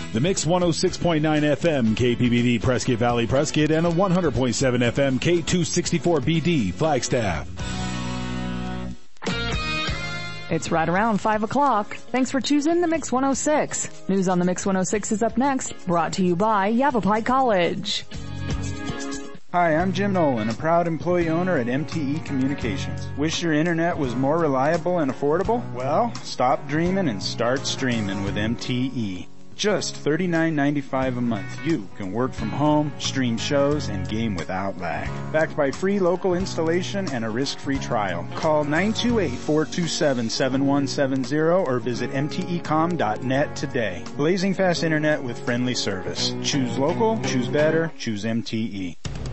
The Mix 106.9 FM KPBD Prescott Valley Prescott and a 100.7 FM K264BD Flagstaff. It's right around 5 o'clock. Thanks for choosing the Mix 106. News on the Mix 106 is up next, brought to you by Yavapai College. Hi, I'm Jim Nolan, a proud employee owner at MTE Communications. Wish your internet was more reliable and affordable? Well, stop dreaming and start streaming with MTE. Just $39.95 a month, you can work from home, stream shows, and game without lag. Backed by free local installation and a risk-free trial. Call 928-427-7170 or visit mtecom.net today. Blazing fast internet with friendly service. Choose local, choose better, choose MTE.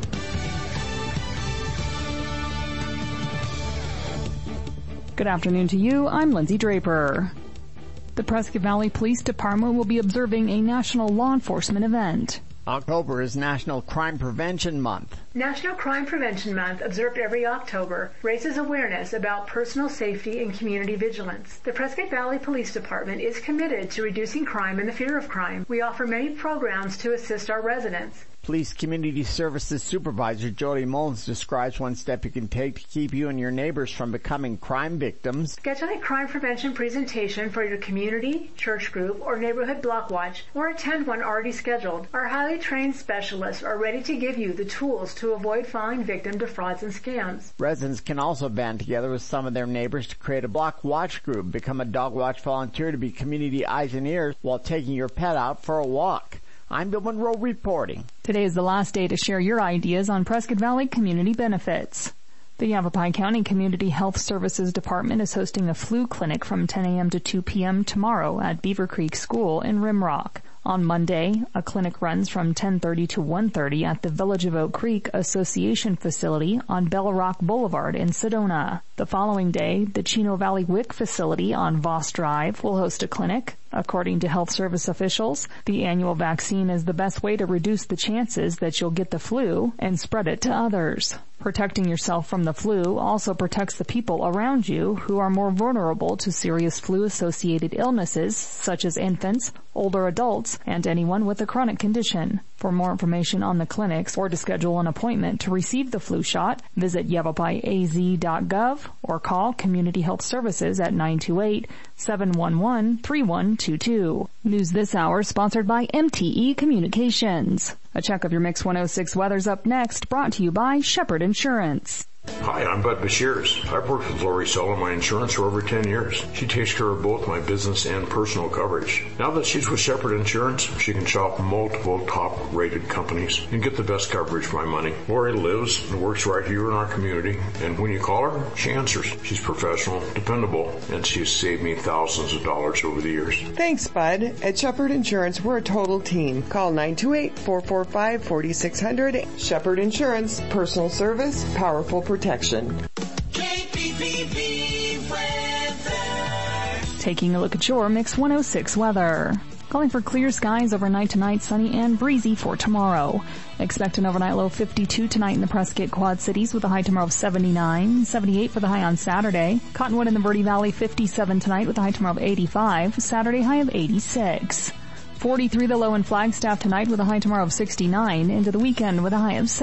Good afternoon to you. I'm Lindsay Draper. The Prescott Valley Police Department will be observing a national law enforcement event. October is National Crime Prevention Month. National Crime Prevention Month, observed every October, raises awareness about personal safety and community vigilance. The Prescott Valley Police Department is committed to reducing crime and the fear of crime. We offer many programs to assist our residents. Police Community Services Supervisor Jody Mullins describes one step you can take to keep you and your neighbors from becoming crime victims. Schedule a crime prevention presentation for your community, church group, or neighborhood block watch, or attend one already scheduled. Our highly trained specialists are ready to give you the tools to avoid falling victim to frauds and scams. Residents can also band together with some of their neighbors to create a block watch group, become a dog watch volunteer to be community eyes and ears while taking your pet out for a walk. I'm Bill Monroe reporting. Today is the last day to share your ideas on Prescott Valley community benefits. The Yavapai County Community Health Services Department is hosting a flu clinic from 10 a.m. to 2 p.m. tomorrow at Beaver Creek School in Rimrock. On Monday, a clinic runs from 10:30 to 1:30 at the Village of Oak Creek Association facility on Bella Rock Boulevard in Sedona. The following day, the Chino Valley WIC facility on Voss Drive will host a clinic. According to health service officials, the annual vaccine is the best way to reduce the chances that you'll get the flu and spread it to others. Protecting yourself from the flu also protects the people around you who are more vulnerable to serious flu-associated illnesses such as infants, older adults, and anyone with a chronic condition. For more information on the clinics or to schedule an appointment to receive the flu shot, visit yavapaiaz.gov or call Community Health Services at 928-711-3122. News this hour sponsored by MTE Communications. A check of your Mix 106 weather's up next, brought to you by Shepherd Insurance. Hi, I'm Bud Bashirs. I've worked with Lori Sell on my insurance for over 10 years. She takes care of both my business and personal coverage. Now that she's with Shepherd Insurance, she can shop multiple top-rated companies and get the best coverage for my money. Lori lives and works right here in our community, and when you call her, she answers. She's professional, dependable, and she's saved me thousands of dollars over the years. Thanks, Bud. At Shepherd Insurance, we're a total team. Call 928-445-4600. Shepherd Insurance, personal service, powerful protection. KPPB weather. Taking a look at your Mix 106 weather. Calling for clear skies overnight tonight, sunny and breezy for tomorrow. Expect an overnight low of 52 tonight in the Prescott Quad Cities with a high tomorrow of 79, 78 for the high on Saturday. Cottonwood in the Verde Valley 57 tonight with a high tomorrow of 85, Saturday high of 86. 43 the low in Flagstaff tonight with a high tomorrow of 69, into the weekend with a high of 70.